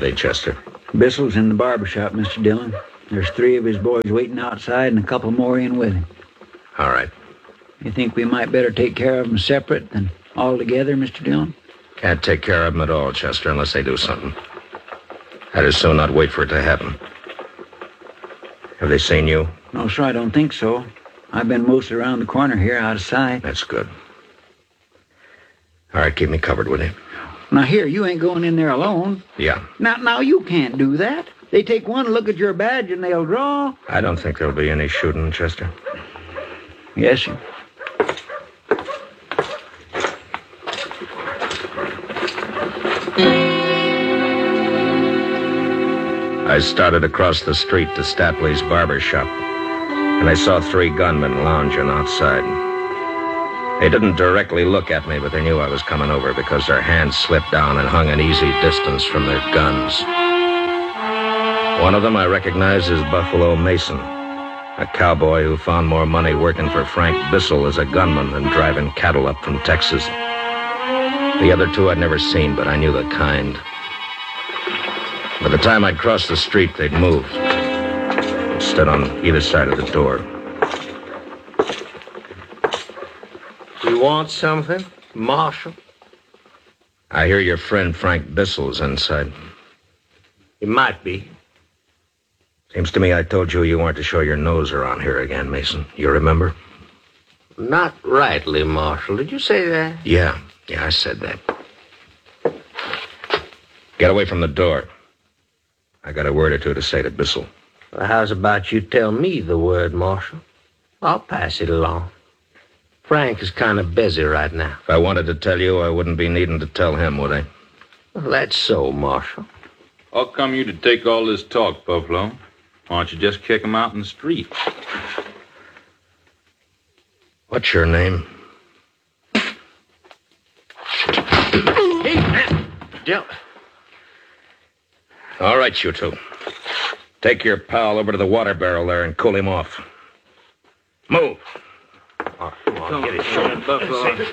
they, Chester? Bissell's in the barber shop, Mr. Dillon. There's 3 of his boys waiting outside and a couple more in with him. All right. You think we might better take care of them separate than all together, Mr. Dillon? Can't take care of them at all, Chester, unless they do something. I'd as soon not wait for it to happen. Have they seen you? No, sir, I don't think so. I've been mostly around the corner here, out of sight. That's good. All right, keep me covered, will you? Now, here, you ain't going in there alone. Yeah. Now, you can't do that. They take one look at your badge and they'll draw. I don't think there'll be any shooting, Chester. Yes, sir. I started across the street to Stapley's barber shop, and I saw 3 gunmen lounging outside. They didn't directly look at me, but they knew I was coming over because their hands slipped down and hung an easy distance from their guns. One of them I recognized as Buffalo Mason, a cowboy who found more money working for Frank Bissell as a gunman than driving cattle up from Texas. The other 2 I'd never seen, but I knew the kind. By the time I'd crossed the street, they'd moved. Stood on either side of the door. You want something, Marshal? I hear your friend Frank Bissell's inside. It might be. Seems to me I told you weren't to show your nose around here again, Mason. You remember? Not rightly, Marshal. Did you say that? Yeah, I said that. Get away from the door. I got a word or 2 to say to Bissell. Well, how's about you tell me the word, Marshal? I'll pass it along. Frank is kind of busy right now. If I wanted to tell you, I wouldn't be needing to tell him, would I? Well, that's so, Marshal. How come you to take all this talk, Buffalo? Why don't you just kick him out in the street? What's your name? Hey, man. Dill. All right, you 2. Take your pal over to the water barrel there and cool him off. Move. Oh, come on, get his shoulder, Buffalo.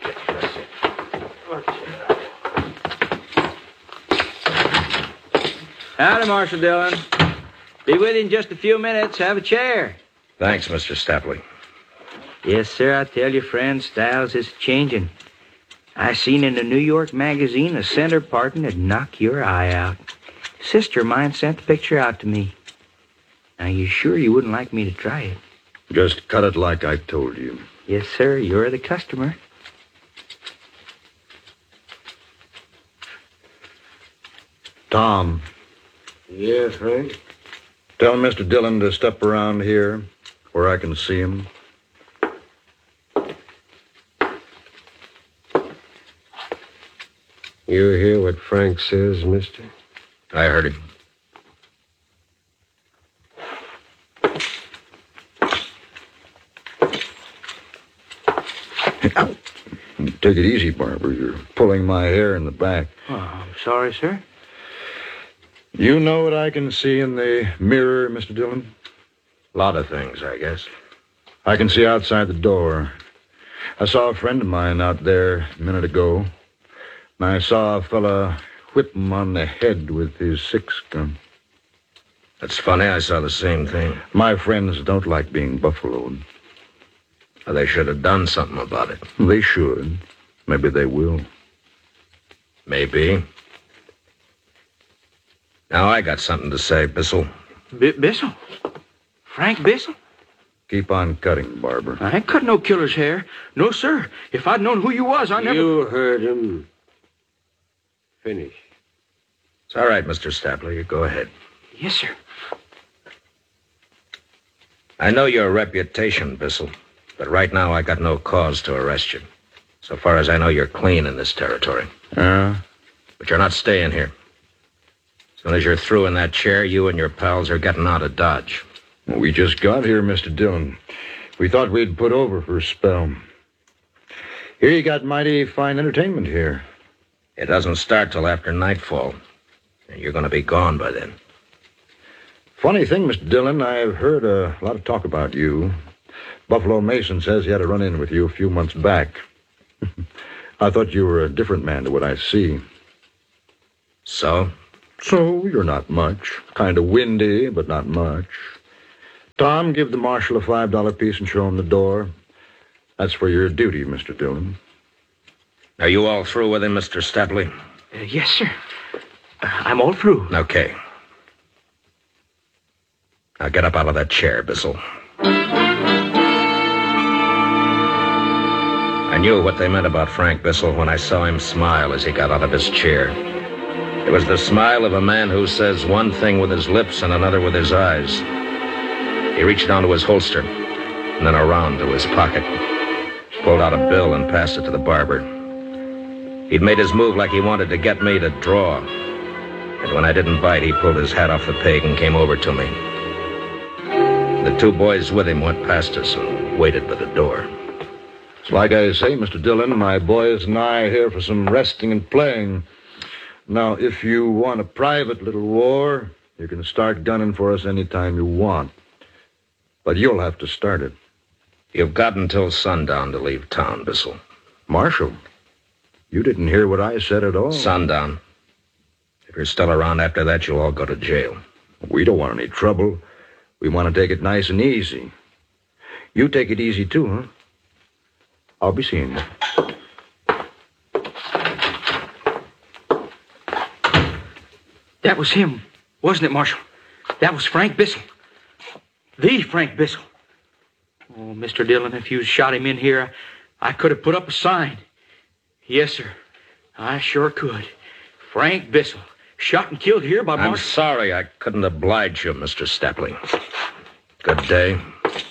Howdy, Marshal Dillon. Be with you in just a few minutes. Have a chair. Thanks, Mr. Stapley. Yes, sir, I tell you, friend, styles is changing. I seen in a New York magazine a center parting that'd knock your eye out. Sister of mine sent the picture out to me. Now, you sure you wouldn't like me to try it? Just cut it like I told you. Yes, sir, you're the customer. Tom. Yeah, Frank? Tell Mr. Dillon to step around here where I can see him. You hear what Frank says, mister? I heard him. Take it easy, Barber. You're pulling my hair in the back. Oh, I'm sorry, sir. You know what I can see in the mirror, Mr. Dillon? A lot of things, I guess. I can see outside the door. I saw a friend of mine out there a minute ago. And I saw a fella whip him on the head with his 6-gun. That's funny. I saw the same thing. My friends don't like being buffaloed. Well, they should have done something about it. They should. Maybe they will. Maybe. Now, I got something to say, Bissell. Bissell? Frank Bissell? Keep on cutting, Barber. I ain't cut no killer's hair. No, sir. If I'd known who you was, I never... You heard him. Finish. It's all right, Mr. Stapley. You go ahead. Yes, sir. I know your reputation, Bissell, but right now I got no cause to arrest you. So far as I know, you're clean in this territory. But you're not staying here. As soon as you're through in that chair, you and your pals are getting out of Dodge. We just got here, Mr. Dillon. We thought we'd put over for a spell. Here you got mighty fine entertainment here. It doesn't start till after nightfall. And you're going to be gone by then. Funny thing, Mr. Dillon, I've heard a lot of talk about you. Buffalo Mason says he had a run-in with you a few months back. I thought you were a different man to what I see. So? So you're not much. Kind of windy, but not much. Tom, give the marshal a $5 piece and show him the door. That's for your duty, Mr. Dillon. Are you all through with him, Mr. Stapley? Yes, sir. I'm all through. Okay. Now get up out of that chair, Bissell. I knew what they meant about Frank Bissell when I saw him smile as he got out of his chair. It was the smile of a man who says one thing with his lips and another with his eyes. He reached down to his holster, and then around to his pocket, pulled out a bill and passed it to the barber. He'd made his move like he wanted to get me to draw. And when I didn't bite, he pulled his hat off the peg and came over to me. The two boys with him went past us and waited by the door. It's like I say, Mr. Dillon, my boys and I are here for some resting and playing. Now, if you want a private little war, you can start gunning for us any time you want. But you'll have to start it. You've got until sundown to leave town, Bissell. Marshal, you didn't hear what I said at all. Sundown. If you're still around after that, you'll all go to jail. We don't want any trouble. We want to take it nice and easy. You take it easy, too, huh? I'll be seeing you. That was him, wasn't it, Marshal? That was Frank Bissell. The Frank Bissell. Oh, Mr. Dillon, if you shot him in here, I could have put up a sign. Yes, sir. I sure could. Frank Bissell, shot and killed here by I'm Marshal. sorry I couldn't oblige you, Mr. Stapley. Good day.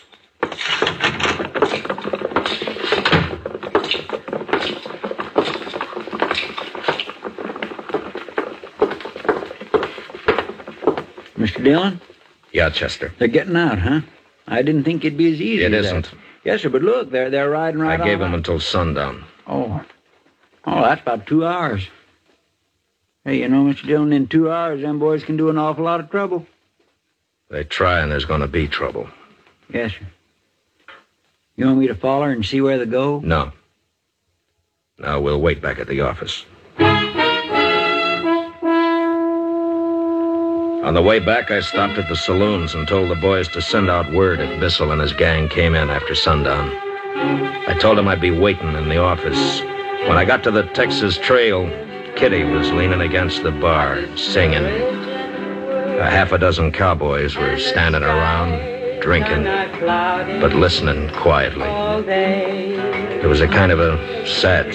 Mr. Dillon? Yeah, Chester. They're getting out, huh? I didn't think it'd be as easy It as isn't. that. Yes, sir, but look, they're riding right I gave on him out. until sundown. Oh, that's about 2 hours. Hey, you know, Mr. Dillon, in 2 hours, them boys can do an awful lot of trouble. They try and there's going to be trouble. Yes, sir. You want me to follow her and see where they go? No. No, we'll wait back at the office. On the way back, I stopped at the saloons and told the boys to send out word if Bissell and his gang came in after sundown. I told them I'd be waiting in the office. When I got to the Texas Trail, Kitty was leaning against the bar, singing. A half a dozen cowboys were standing around, drinking, but listening quietly. There was a kind of a sad